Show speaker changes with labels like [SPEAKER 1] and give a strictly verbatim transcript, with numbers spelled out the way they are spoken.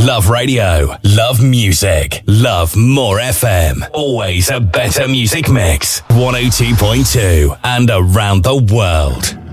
[SPEAKER 1] Love radio. Love music. Love More F M. Always a better music mix. one oh two point two and around the world.